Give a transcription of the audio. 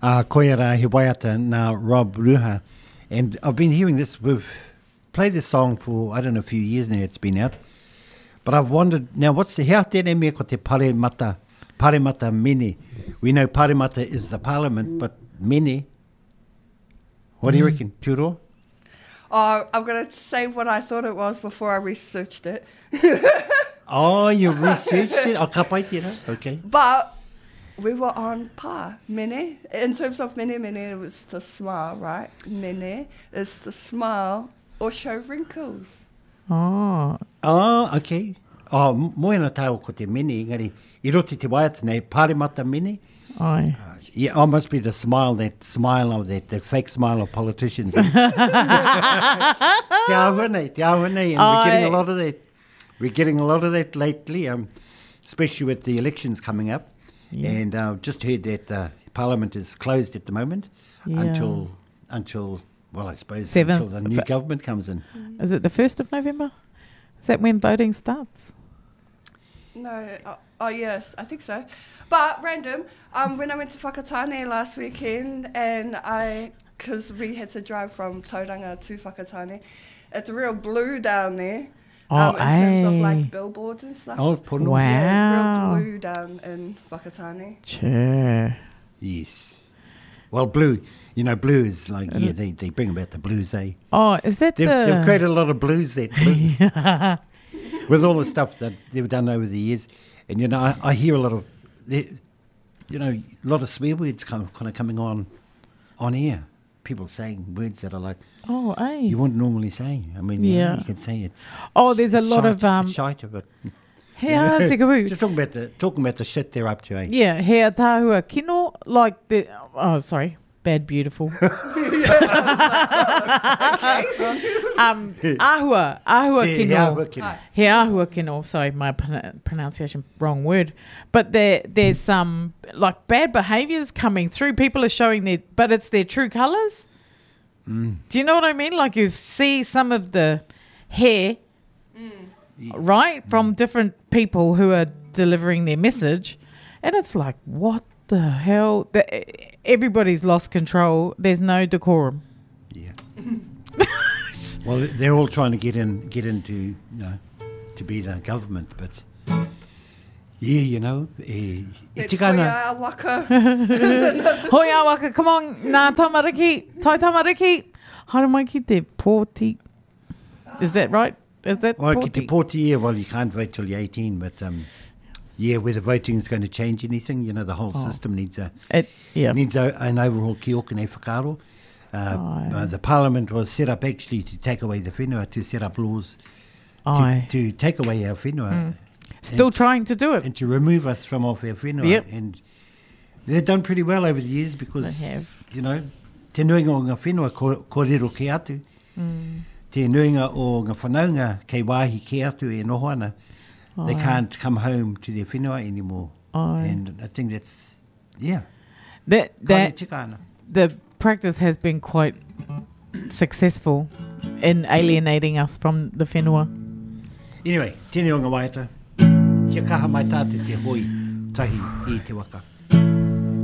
Koiara he waiata na Rob Ruha. And I've been hearing this, we've played this song for, I don't know, a few years now it's been out. But I've wondered, now what's the, hea tēnei mea ko te paremata mene. We know paremata is the parliament, but mene, what do you reckon, Turo? Oh, I'm going to say what I thought it was before I researched it. Oh, you researched it? Oh, ka pai tēnā, okay. But we were on par, mene. In terms of mene, it was to smile, right? Mene is to smile or show wrinkles. Oh. Oh, okay. Oh, moena tau ko te mene, engari, I roti te waiata nei, paremata mene. Ai. Yeah, oh, must be the smile of that fake smile of politicians. Te ahua nei, and we're getting a lot of that. We're getting a lot of that lately, especially with the elections coming up. Yeah. And I've just heard that Parliament is closed at the moment until well, I suppose 7th. Until the new government comes in. Is it the 1st of November? Is that when voting starts? No, oh yes, I think so. But random, when I went to Whakatane last weekend, and because we had to drive from Tauranga to Whakatane, it's real blue down there. In terms of like billboards and stuff. Oh, pono. Wow. Yeah, real blue down in Whakatane. Sure. Yes. Well, blue, blue is like, they bring about the blues, eh? Oh, is that They've created a lot of blues, that blue. With all the stuff that they've done over the years. And, I hear a lot of, a lot of swear words kind of coming on air. People saying words that are like, you wouldn't normally say. I mean, you can say it's. Oh, there's a lot of shite, but. Just talking about the shit they're up to, eh? Yeah, hea tāhua kino, like the. Oh, sorry, bad beautiful. Ahua kino. He ahua kino. Sorry, my pronunciation, wrong word. But there's some like bad behaviours coming through. People are showing but it's their true colours. Do you know what I mean? Like you see some of the hair, right, from different people who are delivering their message, and it's like, what the hell? Everybody's lost control. There's no decorum. Yeah. Well, they're all trying to get into, to be the government, but it's Hoia waka. Hoia waka, come on, nā tamariki, tai tamariki. Haere mai ki te pōti. Is that right? Is that well, pōti? Ki te pōti, well, you can't vote till you're 18, but whether voting is going to change anything, the whole system needs an overhaul ki oku nei whakaro. The Parliament was set up actually to take away the whenua, to set up laws to take away our whenua. Still trying to do it. And to remove us from off our whenua. Yep. And they've done pretty well over the years because, they have. Te nuinga o ngā whenua ko rero ke atu. Te nuinga o ngā whanaunga kei wāhi ke atu e noho ana. They can't come home to their whenua anymore. And I think that's, the practice has been quite successful in alienating us from the whenua. Anyway, tēnei o ngā waiata. Kia kaha mai tāte te hoi tahi I te waka.